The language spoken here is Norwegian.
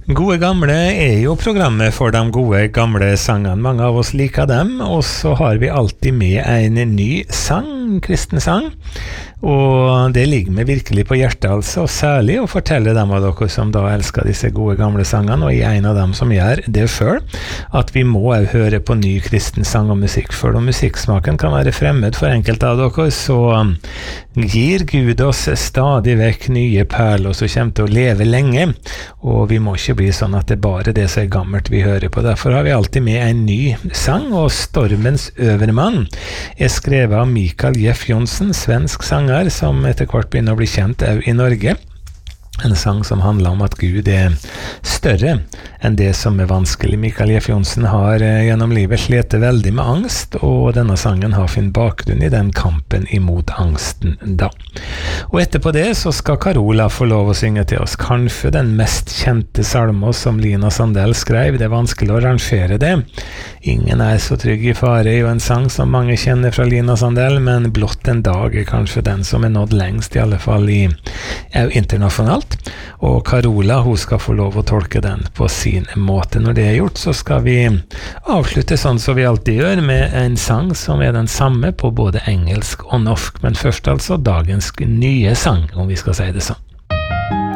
Gode gamle jo programmet for de gode gamle sangene. Mange av oss liker dem, og så har vi alltid med en ny sang, kristen sang. Og det ligger meg virkelig på hjertet, altså, og særlig å fortelle dem av dere som da elsker disse gode gamle sangene, og en av dem som gjør det selv, at vi må høre på ny kristen sang og musikk, for om musikksmaken kan være fremmed for enkelte av dere, så gir Gud oss stadig vekk nye perler som kommer til å leve lenge, og vi må ikke bli sånn at det bare det som gammelt vi hører på. Derfor har vi alltid med en ny sang, og Stormens Øvermann skrevet av Mikael Jeff Johnsen, svensk sanger, som etter hvert begynner å bli kjent i Norge. En sang som handler om at Gud større enn det som vanskelig. Mikael Jeff Johnsen har gjennom livet slitt veldig med angst, og denne sangen har sin bakgrunn i den kampen imot angsten da. Og etterpå det så skal Carola få lov å synge til oss, kanskje den mest kjente salmen som Lina Sandell skrev. Det vanskelig å rangere det. Ingen så trygg i fare, jo en sang som mange kjenner fra Lina Sandell, men blott en dag kanskje den som nådd lengst, i alle fall internasjonalt. Og Carola, hun skal få lov å tolke den på sin måte. Når det gjort, så skal vi avslutte sånn som vi alltid gjør, med en sang som den samme på både engelsk og norsk. Men først altså dagens nye sang, om vi skal si det sånn.